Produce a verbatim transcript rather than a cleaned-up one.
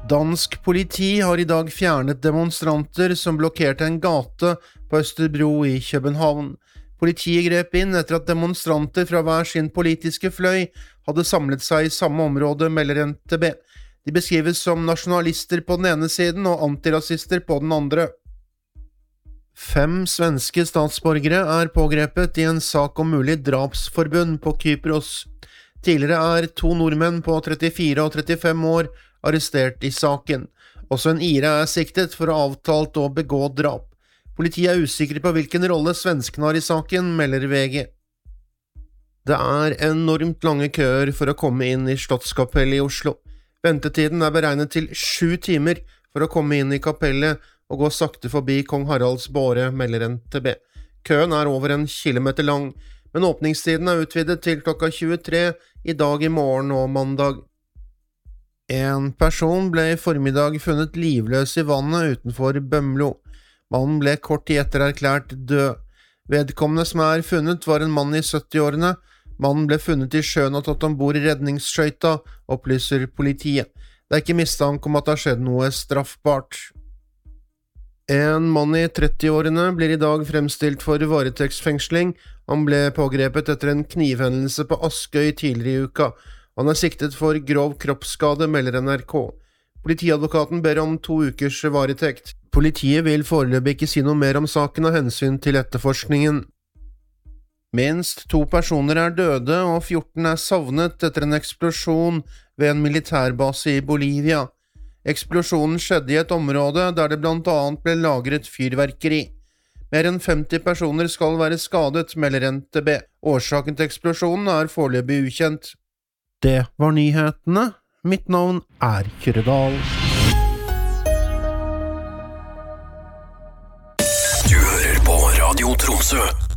Dansk politi har i dag fjernet demonstranter som blokkerte en gate på Østerbro i København. Politiet grep inn etter at demonstranter fra hver sin politiske fløy hadde samlet seg i samme område, melder N T B. De beskrives som nasjonalister på den ene siden og antirasister på den andre. Fem svenske statsborgere er pågrepet i en sak om mulig drapsforbund på Kypros. Tidligere er to nordmenn på trettifire og trettifem år arrestert i saken. Også en ire er siktet for å ha avtalt å begå drap. Politiet er usikre på hvilken rolle svenskene har i saken, melder V G. Det er enormt lange køer for å komme inn i Slottskapellet i Oslo. Ventetiden er beregnet til sju timer for å komme inn i kapellet og gå sakte forbi Kong Haralds båre, melder N T B. Køen er over en kilometer lang, men åpningstiden er utvidet til klokka tjuetre i dag, i morgen og mandag. En person ble i formiddag funnet livløs i vannet utenfor Bømlo. Mannen ble kort tid etter erklært død. Vedkommende som er funnet var en mann i syttiårene. Mannen ble funnet i sjøen og tatt ombord i redningsskøyta, opplyser politiet. Det er ikke mistanke om at det har skjedd noe straffbart. En mann i trettiårene blir i dag fremstilt for varetektsfengsling. Han ble pågrepet etter en knivhendelse på Askøy tidligere i uka. Han er siktet for grov kroppsskade, melder N R K. Politiadvokaten ber om to ukers varetekt. Politiet vil foreløpig ikke si noe mer om saken av hensyn til etterforskningen. Minst to personer er døde og fjorten er savnet etter en eksplosjon ved en militærbase i Bolivia. Eksplosjonen skjedde i et område der det blant annet ble lagret fyrverkeri. Mer enn femti personer skal være skadet, melder N T B. Årsaken til eksplosjonen er foreløpig ukjent. Det var nyhetene. Mitt navn er Kyrre Dahl. Du hører på Radio Tromsø.